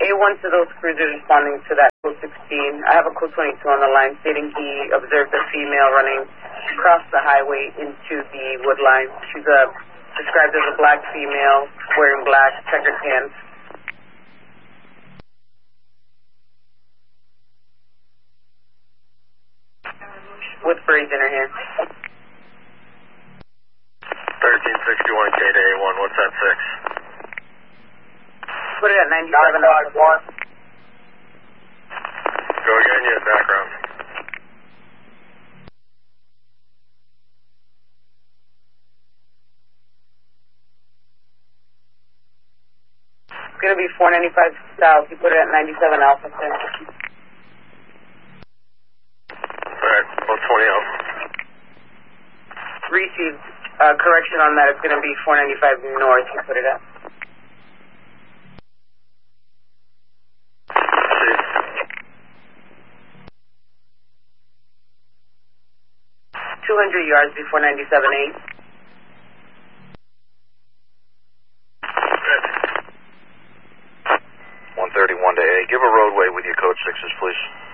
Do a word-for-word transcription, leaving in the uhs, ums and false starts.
A one to those cruisers responding to that code sixteen. I have a code twenty-two on the line stating he observed a female running across the highway into the wood line. She's uh, described as a black female wearing black checkered pants. With braids in her hair. thirteen sixty-one K to A one, what's that six? Put it at ninety-seven. Go again, you have background. It's going to be four ninety-five south. You put it at ninety-seven alpha. Alright, one twenty out. Received. Uh, correction on that. It's going to be four ninety-five north. You put it at. two hundred yards before ninety-seven eight. one thirty-one to A. Give a roadway with your code sixes, please.